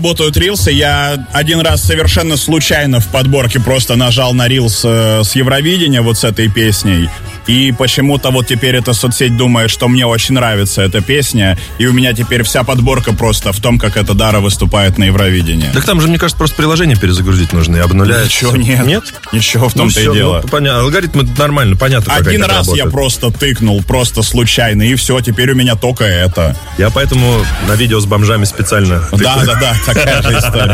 Работают рилсы. Я один раз совершенно случайно в подборке просто нажал на рилс с Евровидения вот с этой песней. И почему-то вот теперь эта соцсеть думает, что мне очень нравится эта песня. И у меня теперь вся подборка просто в том, как эта Дара выступает на Евровидении. Так там же, мне кажется, просто приложение перезагрузить нужно и обнулять. Ничего нет. Нет? Ничего в том-то и дело. Понятно. Алгоритмы нормально, понятно. Один раз я просто тыкнул, просто случайно, и все, теперь у меня только это. Я поэтому на видео с бомжами специально... Да, такая же история.